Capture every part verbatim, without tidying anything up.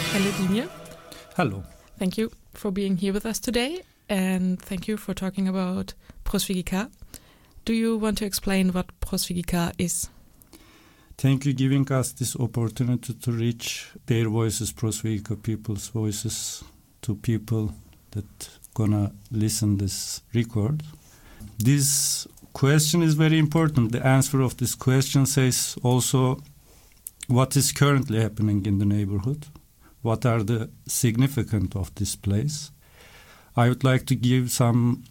Hello, Dinje. Hello. Thank you for being here with us today, and thank you for talking about Prosvigika. Do you want to explain what Prosvigika is? Thank you for giving us this opportunity to reach their voices, Prosvigika people's voices, to people that gonna listen this record. This question is very important. The answer of this question says also what is currently happening in the neighborhood. What are the significance of this place? I would like to give some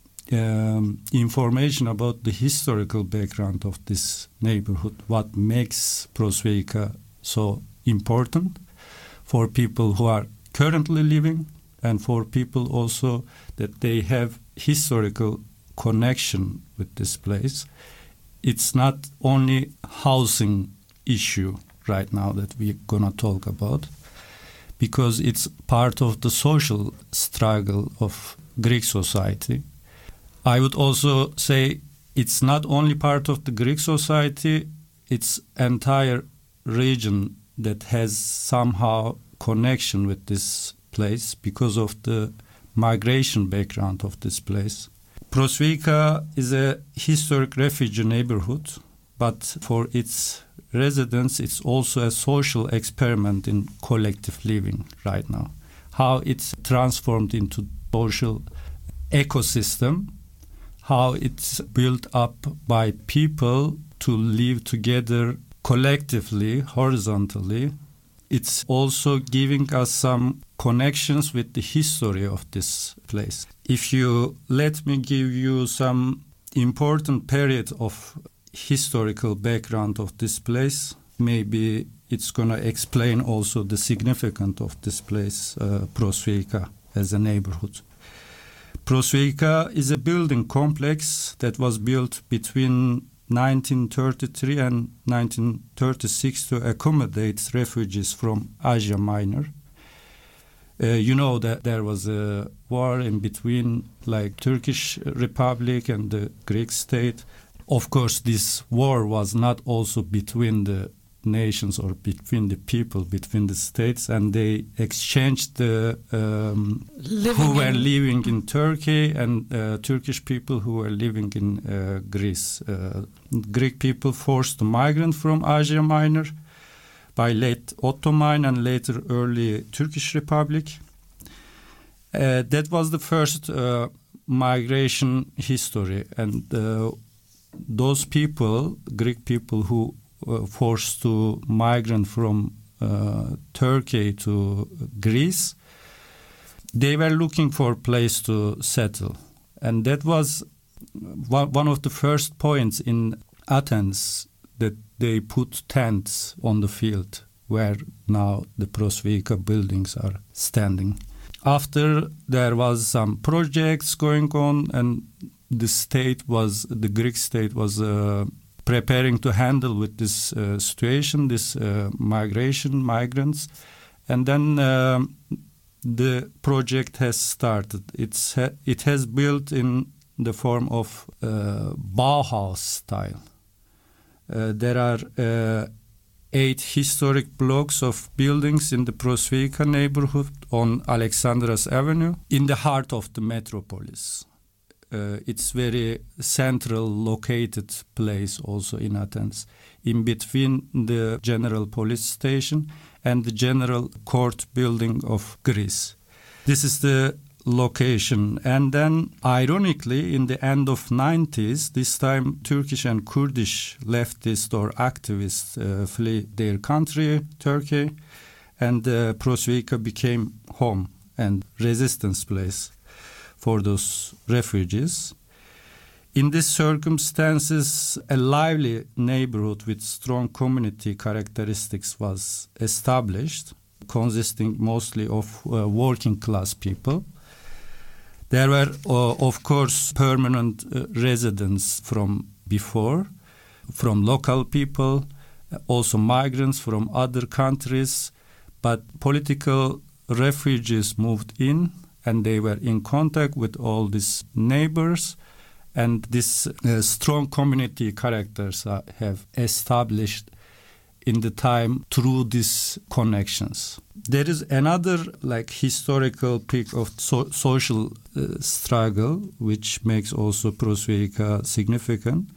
um, information about the historical background of this neighborhood. What makes Prosvigika so important for people who are currently living and for people also that they have historical connection with this place. It's not only housing issue right now that we're gonna talk about, because it's part of the social struggle of Greek society. I would also say it's not only part of the Greek society, it's entire region that has somehow connection with this place because of the migration background of this place. Prosvigika is a historic refugee neighborhood, but for its residents, it's also a social experiment in collective living right now. How it's transformed into social ecosystem, how it's built up by people to live together collectively, horizontally. It's also giving us some connections with the history of this place. If you let me give you some important period of historical background of this place, maybe it's going to explain also the significance of this place, uh, Prosvigika, as a neighborhood. Prosvigika is a building complex that was built between nineteen thirty-three and nineteen thirty-six to accommodate refugees from Asia Minor. Uh, you know that there was a war in between, like Turkish Republic and the Greek state. Of course, this war was not also between the nations or between the people, between the states, and they exchanged the um, who were living in Turkey and uh, Turkish people who were living in uh, Greece. Uh, Greek people forced to migrate from Asia Minor by late Ottoman and later early Turkish Republic. Uh, that was the first uh, migration history, and uh, those people, Greek people who were forced to migrate from uh, Turkey to Greece, they were looking for a place to settle. And that was one, one of the first points in Athens that they put tents on the field where now the Prosvigika buildings are standing. After there was some projects going on, and the state was, the Greek state was uh, preparing to handle with this uh, situation, this uh, migration, migrants. And then uh, the project has started. It's ha- it has built in the form of uh, Bauhaus style. Uh, there are uh, eight historic blocks of buildings in the Prosvigika neighborhood on Alexandras Avenue, in the heart of the metropolis. Uh, it's very central located place also in Athens, in between the general police station and the general court building of Greece. This is the location. And then, ironically, in the end of nineties, this time Turkish and Kurdish leftists or activists uh, flee their country, Turkey, and uh, Prosvigika became home and resistance place for those refugees. In these circumstances, a lively neighborhood with strong community characteristics was established, consisting mostly of uh, working class people. There were, uh, of course, permanent uh, residents from before, from local people, also migrants from other countries, but political refugees moved in, and they were in contact with all these neighbors, and these uh, strong community characters uh, have established in the time through these connections. There is another like historical peak of so- social uh, struggle, which makes also Prosvika significant.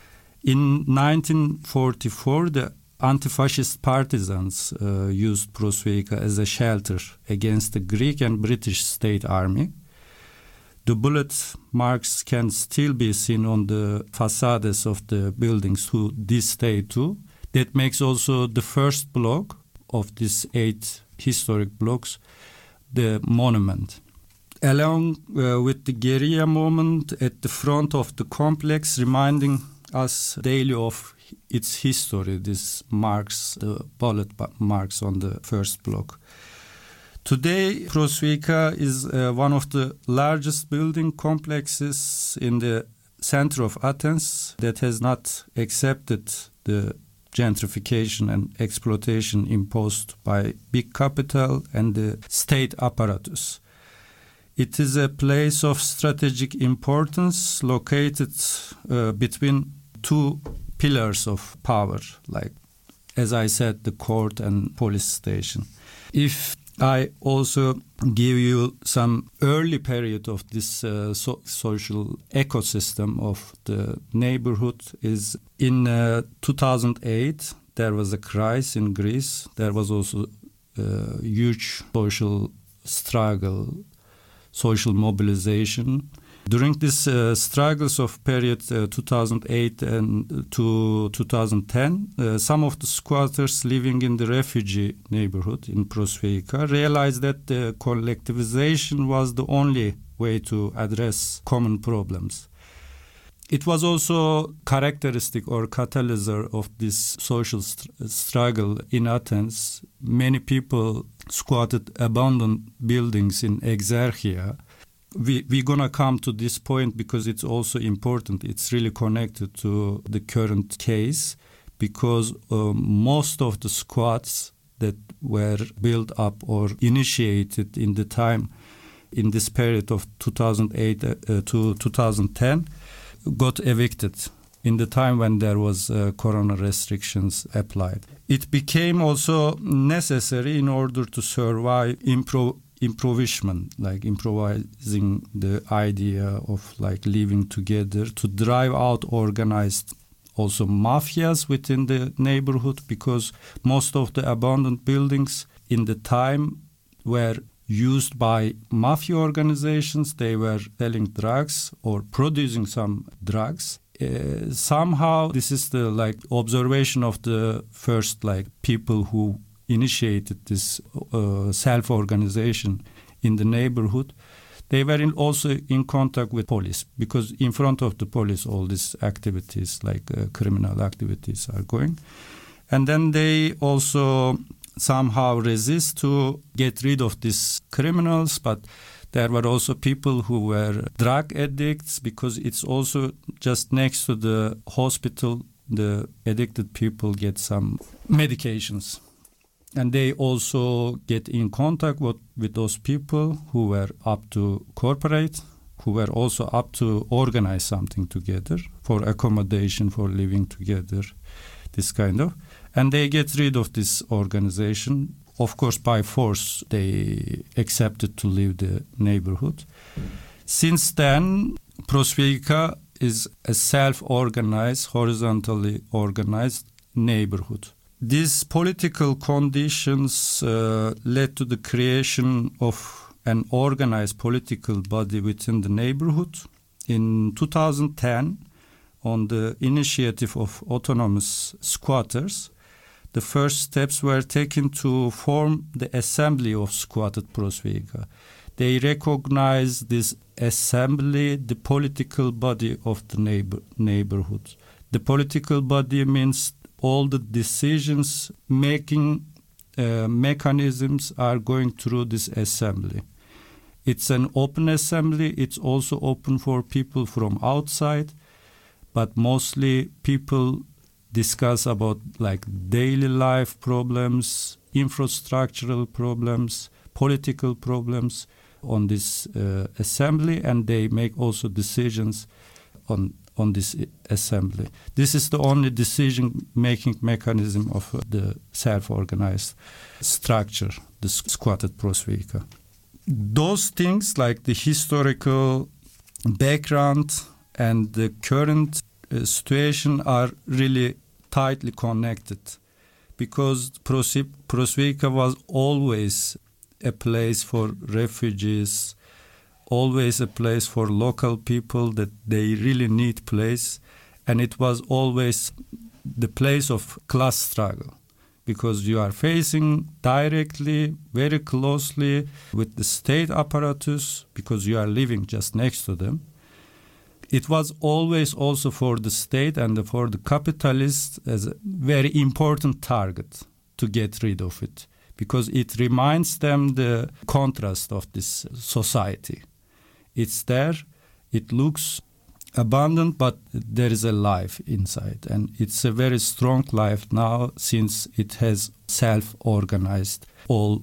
In nineteen forty-four, the anti-fascist partisans uh, used Prosvika as a shelter against the Greek and British state army. The bullet marks can still be seen on the facades of the buildings to this day too. That makes also the first block of these eight historic blocks the monument. Along uh, with the guerrilla movement at the front of the complex, reminding us daily of its history, this marks, the bullet marks on the first block. Today, Prosvika is uh, one of the largest building complexes in the center of Athens that has not accepted the gentrification and exploitation imposed by big capital and the state apparatus. It is a place of strategic importance located uh, between two pillars of power, like, as I said, the court and police station. If I also give you some early period of this uh, so- social ecosystem of the neighborhood is in uh, two thousand eight, there was a crisis in Greece. There was also a huge social struggle, social mobilization. During these uh, struggles of period uh, two thousand eight and to two thousand ten, uh, some of the squatters living in the refugee neighborhood in Prosvika realized that the collectivization was the only way to address common problems. It was also characteristic or catalyst of this social st- struggle in Athens. Many people squatted abandoned buildings in Exarchia. We, we're going to come to this point because it's also important. It's really connected to the current case because uh, most of the squats that were built up or initiated in the time, in this period of two thousand eight uh, to two thousand ten, got evicted in the time when there was uh, corona restrictions applied. It became also necessary in order to survive impro- improvisation, like improvising the idea of like living together, to drive out organized also mafias within the neighborhood, because most of the abandoned buildings in the time were used by mafia organizations. They were selling drugs or producing some drugs. Uh, somehow this is the like observation of the first like people who initiated this uh, self-organization in the neighborhood. They were in also in contact with police, because in front of the police all these activities like uh, criminal activities are going. And then they also somehow resist to get rid of these criminals, but there were also people who were drug addicts, because it's also just next to the hospital, the addicted people get some medications. And they also get in contact with, with those people who were up to cooperate, who were also up to organize something together for accommodation, for living together, this kind of. And they get rid of this organization. Of course, by force, they accepted to leave the neighborhood. Since then, Prosvika is a self-organized, horizontally organized neighborhood. These political conditions uh, led to the creation of an organized political body within the neighborhood. In two thousand ten, on the initiative of autonomous squatters, the first steps were taken to form the Assembly of Squatted Prosvika. They recognized this assembly, the political body of the neighbor, neighborhood. The political body means all the decisions making uh, mechanisms are going through this assembly. It's an open assembly. It's also open for people from outside, but mostly people discuss about like daily life problems, infrastructural problems, political problems on this uh, assembly, and they make also decisions on on this assembly. This is the only decision-making mechanism of the self-organized structure, the squatted prosvika. Those things like the historical background and the current uh, situation are really tightly connected, because Prosvika was always a place for refugees, always a place for local people that they really need place, and it was always the place of class struggle, because you are facing directly, very closely with the state apparatus, because you are living just next to them. It was always also for the state and for the capitalists as a very important target to get rid of it, because it reminds them the contrast of this society. It's there, it looks abundant, but there is a life inside. And it's a very strong life now, since it has self-organized all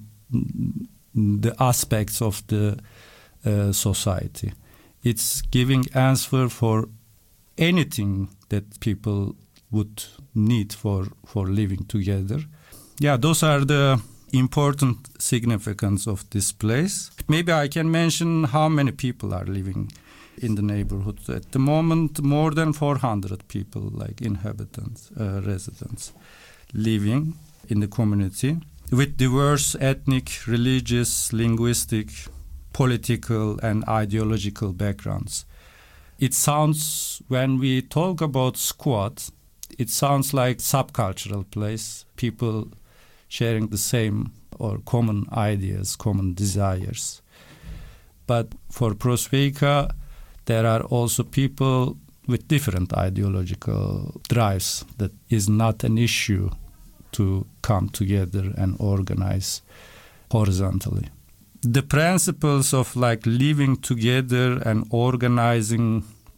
the aspects of the uh, society. It's giving answer for anything that people would need for, for living together. Yeah, those are the important significance of this place. Maybe I can mention how many people are living in the neighborhood. At the moment, more than four hundred people, like inhabitants, uh, residents, living in the community with diverse ethnic, religious, linguistic, political and ideological backgrounds. It sounds, when we talk about squat, it sounds like subcultural place, people sharing the same or common ideas, common desires. But for Prosvika, there are also people with different ideological drives that is not an issue to come together and organize horizontally. The principles of like living together and organizing